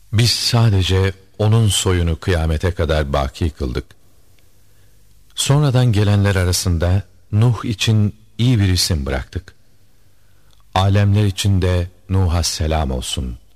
Biz sadece onun soyunu kıyamete kadar baki kıldık. Sonradan gelenler arasında Nuh için iyi bir isim bıraktık. Alemler için de Nuh'a selam olsun.